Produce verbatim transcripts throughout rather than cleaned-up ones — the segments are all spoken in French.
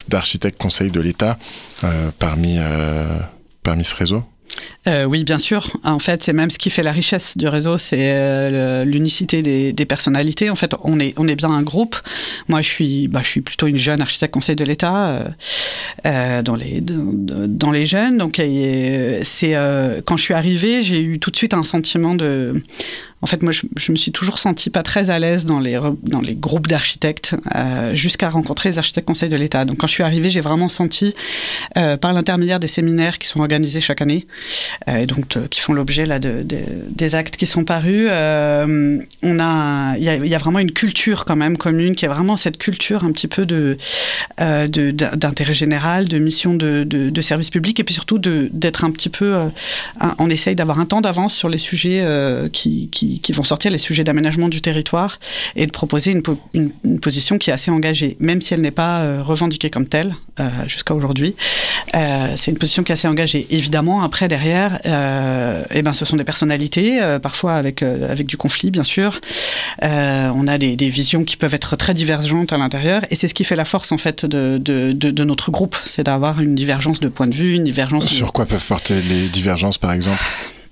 d'architectes conseils de l'État euh, parmi, euh, parmi ce réseau ? Euh, oui, bien sûr. En fait, c'est même ce qui fait la richesse du réseau, c'est euh, l'unicité des, des personnalités. En fait, on est, on est bien un groupe. Moi, je suis, bah, je suis plutôt une jeune architecte conseil de l'État euh, euh, dans, les, dans, dans les jeunes. Donc, euh, c'est, euh, quand je suis arrivée, j'ai eu tout de suite un sentiment de... En fait, moi, je, je me suis toujours sentie pas très à l'aise dans les, dans les groupes d'architectes euh, jusqu'à rencontrer les architectes conseils de l'État. Donc, quand je suis arrivée, j'ai vraiment senti, euh, par l'intermédiaire des séminaires qui sont organisés chaque année, euh, et donc de, qui font l'objet là, de, de, des actes qui sont parus, euh, on a, il y a, y a vraiment une culture quand même commune, qui est vraiment cette culture un petit peu de, euh, de, d'intérêt général, de mission de, de, de service public, et puis surtout de, d'être un petit peu... Euh, un, on essaye d'avoir un temps d'avance sur les sujets euh, qui, qui qui vont sortir, les sujets d'aménagement du territoire, et de proposer une, po- une, une position qui est assez engagée, même si elle n'est pas euh, revendiquée comme telle euh, jusqu'à aujourd'hui. Euh, c'est une position qui est assez engagée. Évidemment, après, derrière, euh, eh ben, ce sont des personnalités, euh, parfois avec, euh, avec du conflit, bien sûr. Euh, on a des, des visions qui peuvent être très divergentes à l'intérieur, et c'est ce qui fait la force, en fait, de, de, de, de notre groupe, c'est d'avoir une divergence de point de vue, une divergence... Sur de... quoi peuvent porter les divergences, par exemple ?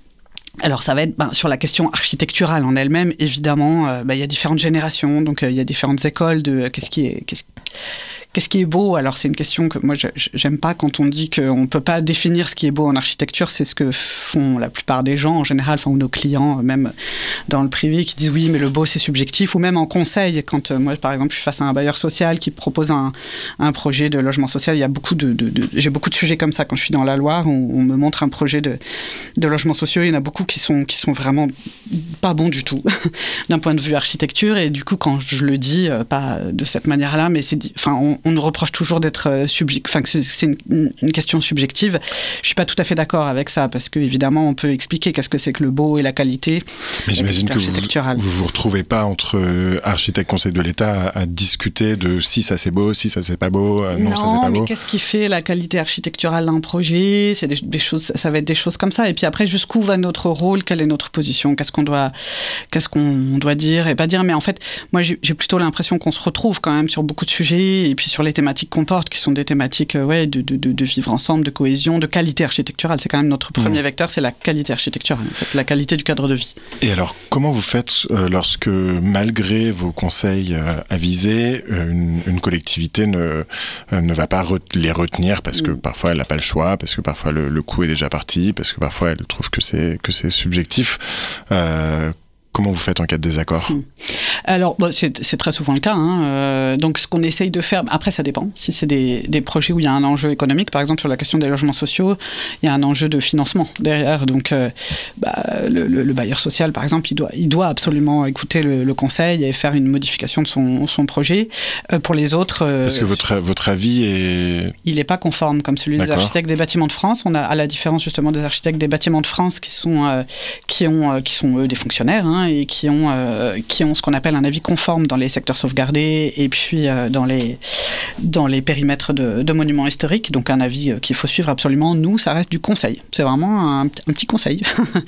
Alors, ça va être ben, sur la question architecturale en elle-même, évidemment. Euh, ben, il y a différentes générations, donc euh, il y a différentes écoles de euh, qu'est-ce qui est... Qu'est-ce... Qu'est-ce qui est beau ? Alors, c'est une question que moi, je, j'aime pas quand on dit qu'on ne peut pas définir ce qui est beau en architecture. C'est ce que font la plupart des gens, en général, enfin, ou nos clients, même dans le privé, qui disent oui, mais le beau, c'est subjectif. Ou même en conseil, quand euh, moi, par exemple, je suis face à un bailleur social qui propose un, un projet de logement social. Il y a beaucoup de, de, de... J'ai beaucoup de sujets comme ça quand je suis dans la Loire. On, on me montre un projet de, de logement social. Il y en a beaucoup qui sont, qui sont vraiment pas bons du tout, d'un point de vue architecture. Et du coup, quand je le dis, euh, pas de cette manière-là, mais c'est... Enfin, on, on nous reproche toujours d'être euh, subjectif, enfin que c'est une, une question subjective. Je suis pas tout à fait d'accord avec ça, parce que évidemment on peut expliquer qu'est-ce que c'est que le beau et la qualité. Mais j'imagine que vous vous vous retrouvez pas entre architectes conseils de l'État à, à discuter de si ça c'est beau, si ça c'est pas beau, euh, non, non ça c'est pas mais beau. Qu'est-ce qui fait la qualité architecturale d'un projet ? C'est des, des choses, ça va être des choses comme ça. Et puis après, jusqu'où va notre rôle ? Quelle est notre position ? Qu'est-ce qu'on doit, qu'est-ce qu'on doit dire et pas dire ? Mais en fait, moi j'ai, j'ai plutôt l'impression qu'on se retrouve quand même sur beaucoup de sujets, et puis sur les thématiques qu'on porte, qui sont des thématiques euh, ouais, de, de, de vivre ensemble, de cohésion, de qualité architecturale. C'est quand même notre premier mmh. vecteur, c'est la qualité architecturale, en fait, la qualité du cadre de vie. Et alors, comment vous faites euh, lorsque, malgré vos conseils euh, avisés, euh, une, une collectivité ne, euh, ne va pas re- les retenir parce que mmh. parfois elle n'a pas le choix, parce que parfois le, le coût est déjà parti, parce que parfois elle trouve que c'est, que c'est subjectif euh, Comment vous faites en cas de désaccord ? Alors, bon, c'est, c'est très souvent le cas. Hein. Euh, donc, ce qu'on essaye de faire... Après, ça dépend. Si c'est des, des projets où il y a un enjeu économique, par exemple, sur la question des logements sociaux, il y a un enjeu de financement derrière. Donc, euh, bah, le, le, le bailleur social, par exemple, il doit, il doit absolument écouter le, le conseil et faire une modification de son, son projet. Euh, pour les autres... Euh, Est-ce que votre, votre avis est... Il n'est pas conforme, comme celui D'accord. des architectes des bâtiments de France. On a, à la différence, justement, des architectes des bâtiments de France qui sont, euh, qui ont, euh, qui sont eux, des fonctionnaires, hein, et qui ont, euh, qui ont ce qu'on appelle un avis conforme dans les secteurs sauvegardés et puis euh, dans, les, dans les périmètres de, de monuments historiques. Donc un avis euh, qu'il faut suivre absolument. Nous, ça reste du conseil. C'est vraiment un, un petit conseil.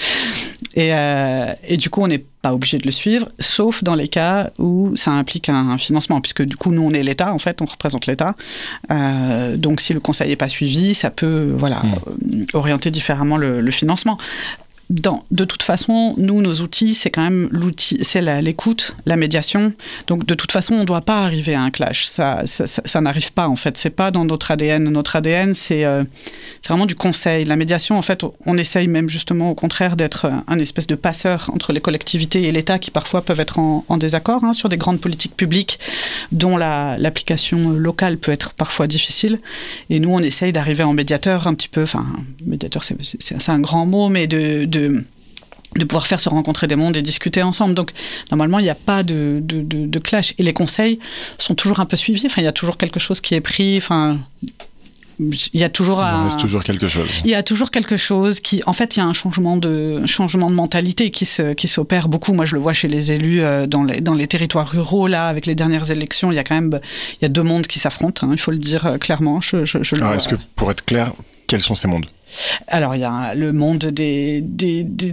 et, euh, et du coup, on n'est pas obligé de le suivre, sauf dans les cas où ça implique un, un financement, puisque du coup, nous, on est l'État, en fait, on représente l'État. Euh, donc, si le conseil n'est pas suivi, ça peut voilà, mmh. orienter différemment le, le financement. Dans, de toute façon, nous, nos outils, c'est quand même l'outil, c'est la, l'écoute, la médiation. Donc, de toute façon, on ne doit pas arriver à un clash. Ça, ça, ça, ça n'arrive pas, en fait. C'est pas dans notre A D N. Notre A D N, c'est, euh, c'est vraiment du conseil. La médiation, en fait, on essaye même justement, au contraire, d'être un espèce de passeur entre les collectivités et l'État qui, parfois, peuvent être en, en désaccord hein, sur des grandes politiques publiques dont la, l'application locale peut être parfois difficile. Et nous, on essaye d'arriver en médiateur un petit peu... Enfin, médiateur, c'est, c'est, c'est un grand mot, mais de... de De, de pouvoir faire se rencontrer des mondes et discuter ensemble. Donc, normalement, il n'y a pas de, de, de, de clash. Et les conseils sont toujours un peu suivis. Enfin, il y a toujours quelque chose qui est pris. Enfin, il y a toujours... Il un... reste toujours quelque chose. Il y a toujours quelque chose qui... En fait, il y a un changement de, un changement de mentalité qui, se, qui s'opère beaucoup. Moi, je le vois chez les élus euh, dans, les, dans les territoires ruraux. Là, avec les dernières élections, il y a quand même il y a deux mondes qui s'affrontent. Hein, il faut le dire euh, clairement. Je, je, je Alors, le est-ce que, pour être clair, quels sont ces mondes ? Alors, il y a le monde des, des, des,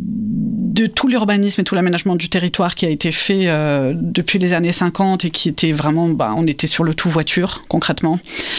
de tout l'urbanisme et tout l'aménagement du territoire qui a été fait euh, depuis les années cinquante et qui était vraiment... Bah, on était sur le tout voiture, concrètement.